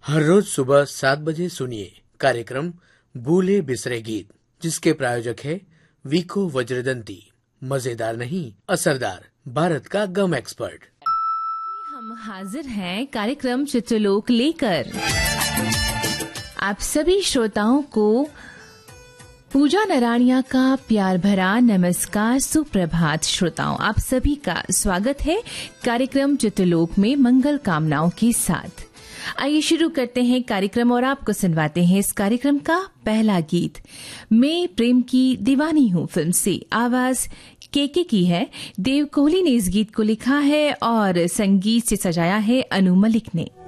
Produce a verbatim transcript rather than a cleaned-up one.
हर रोज सुबह सात बजे सुनिए कार्यक्रम भूले बिसरे गीत, जिसके प्रायोजक है वीको वज्रदंती। मजेदार नहीं, असरदार, भारत का गम एक्सपर्ट। हम हाजिर हैं कार्यक्रम चित्रलोक लेकर। आप सभी श्रोताओं को पूजा नराणिया का प्यार भरा नमस्कार। सुप्रभात श्रोताओं, आप सभी का स्वागत है कार्यक्रम चित्रलोक में मंगल कामनाओं के साथ। आइए शुरू करते हैं कार्यक्रम और आपको सुनवाते हैं इस कार्यक्रम का पहला गीत। मैं प्रेम की दीवानी हूँ फिल्म से आवाज केके की है। देव कोहली ने इस गीत को लिखा है और संगीत से सजाया है अनु मलिक ने।